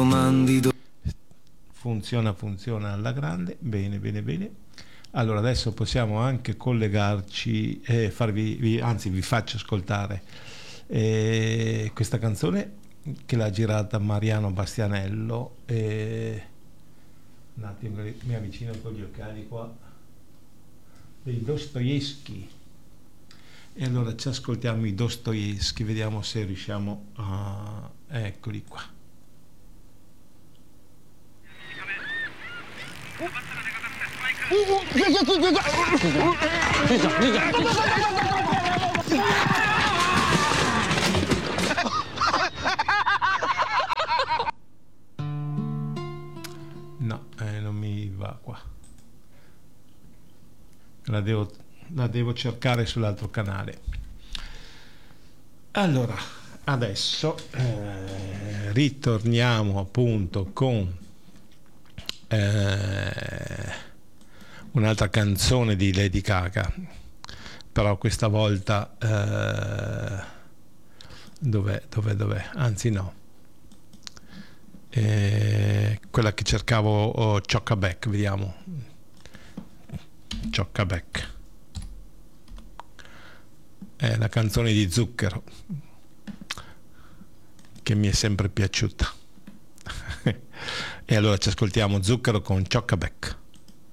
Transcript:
domandi funziona alla grande, bene. Allora adesso possiamo anche collegarci e anzi vi faccio ascoltare questa canzone che l'ha girata Mariano Bastianello. Un attimo, mi avvicino con gli occhiali qua, dei Dostoevskij. E allora ci ascoltiamo i Dostoevskij, vediamo se riusciamo a... eccoli qua. No, non mi va qua. La devo cercare sull'altro canale. Allora, adesso ritorniamo appunto con un'altra canzone di Lady Gaga, però questa volta dov'è? Anzi no, quella che cercavo, Chock-a-Back, vediamo. Chock-a-Back è la canzone di Zucchero che mi è sempre piaciuta. E allora ci ascoltiamo Zucchero con Chock-a-Back.